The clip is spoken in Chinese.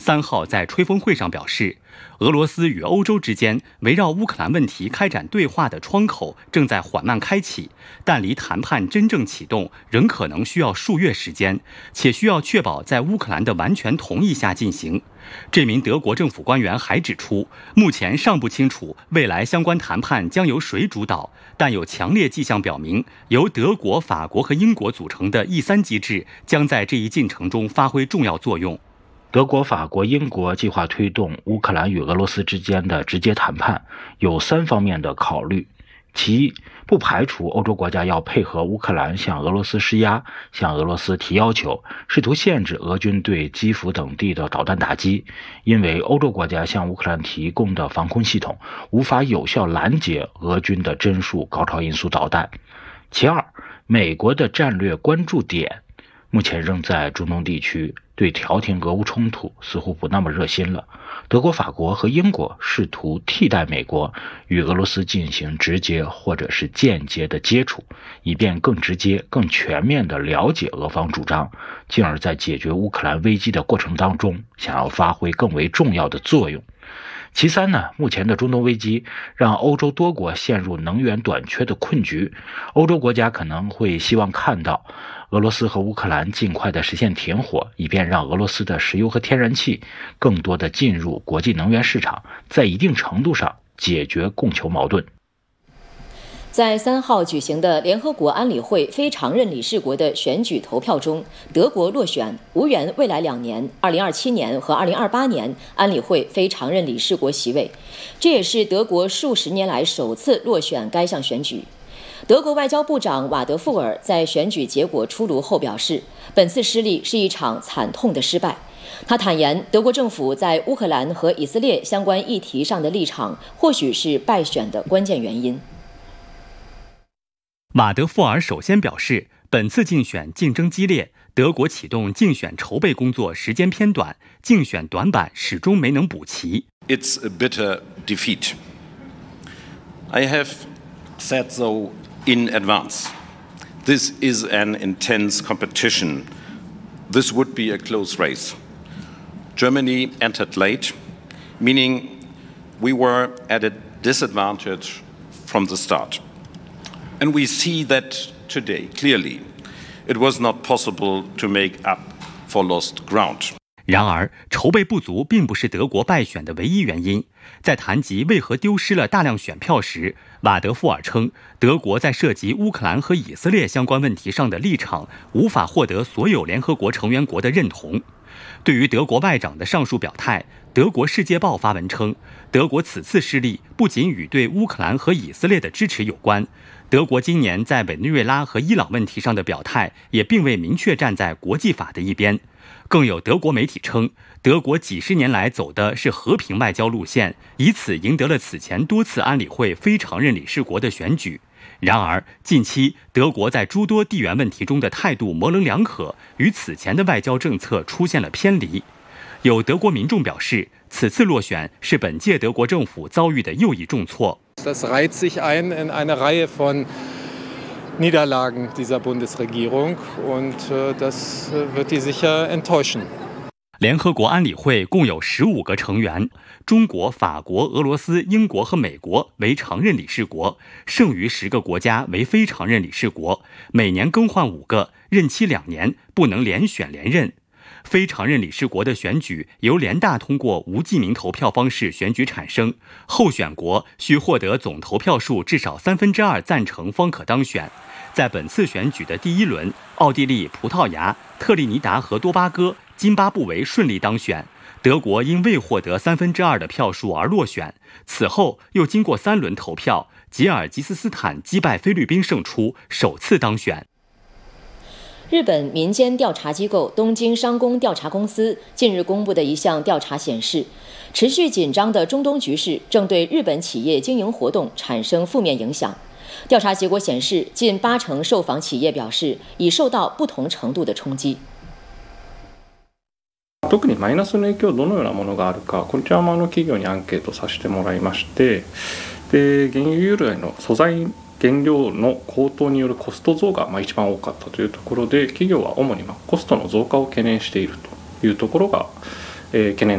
3号在吹风会上表示，俄罗斯与欧洲之间围绕乌克兰问题开展对话的窗口正在缓慢开启，但离谈判真正启动仍可能需要数月时间，且需要确保在乌克兰的完全同意下进行。这名德国政府官员还指出，目前尚不清楚未来相关谈判将由谁主导，但有强烈迹象表明，由德国、法国和英国组成的E3机制将在这一进程中发挥重要作用。 德国、法国、英国计划推动乌克兰与俄罗斯之间的直接谈判，有3方面的考虑。其一，不排除欧洲国家要配合乌克兰向俄罗斯施压，向俄罗斯提要求，试图限制俄军对基辅等地的导弹打击，因为欧洲国家向乌克兰提供的防空系统无法有效拦截俄军的针数高超音速导弹。其二，美国的战略关注点目前仍在中东地区，对调停俄乌冲突似乎不那么热心了。德国、法国和英国试图替代美国与俄罗斯进行直接或者是间接的接触，以便更直接、更全面地了解俄方主张，进而在解决乌克兰危机的过程当中想要发挥更为重要的作用。其三呢，目前的中东危机让欧洲多国陷入能源短缺的困局，欧洲国家可能会希望看到俄罗斯和乌克兰尽快的实现停火，以便让俄罗斯的石油和天然气更多的进入国际能源市场，在一定程度上解决供求矛盾。 在3号举行的联合国安理会非常任理事国的选举投票中，德国落选，无缘未来2年2027年和2028年安理会非常任理事国席位，这也是德国数十年来首次落选该项选举。德国外交部长瓦德富尔在选举结果出炉后表示，本次失利是一场惨痛的失败。他坦言，德国政府在乌克兰和以色列相关议题上的立场或许是败选的关键原因。 瓦德富尔首先表示，本次竞选竞争激烈，德国启动竞选筹备工作时间偏短，竞选短板始终没能补齐。 It's a bitter defeat. I have said so in advance. This is an intense competition. This would be a close race. Germany entered late, meaning we were at a disadvantage from the start.And we see that today, clearly, it was not possible to make up for lost ground. 然而，筹备不足并不是德国败选的唯一原因。在谈及为何丢失了大量选票时，瓦德富尔称，德国在涉及乌克兰和以色列相关问题上的立场无法获得所有联合国成员国的认同。对于德国外长的上述表态，德国《世界报》发文称，德国此次失利不仅与对乌克兰和以色列的支持有关，德国今年在委内瑞拉和伊朗问题上的表态也并未明确站在国际法的一边。更有德国媒体称，德国几十年来走的是和平外交路线，以此赢得了此前多次安理会非常任理事国的选举。然而，近期德国在诸多地缘问题中的态度模棱两可，与此前的外交政策出现了偏离。有德国民众表示，此次落选是本届德国政府遭遇的又一重挫。 Das reiht sich ein in eine Reihe von Niederlagen dieser Bundesregierung und das wird die sicher enttäuschen. 联合国安理会共有15个成员，中国、法国、俄罗斯、英国和美国为常任理事国，剩余10个国家为非常任理事国，每年更换5个，任期2年，不能连选连任。非常任理事国的选举由联大通过无记名投票方式选举产生，候选国需获得总投票数至少2/3赞成方可当选。在本次选举的第1轮，奥地利、葡萄牙、特立尼达和多巴哥、津巴布韦顺利当选，德国因未获得2/3的票数而落选。此后又经过3轮投票，吉尔吉斯斯坦击败菲律宾胜出，首次当选。 日本民间调查机构东京商工调查公司近日公布的一项调查显示，持续紧张的中东局势正对日本企业经营活动产生负面影响。调查结果显示，近80%受访企业表示已受到不同程度的衝擊。 特にマイナスの影響どのようなものがあるか、こちらも企業にアンケートさせてもらいまして、で原油由来の素材原料の高騰によるコスト増が一番多かったというところで、企業は主にコストの増加を懸念しているというところが懸念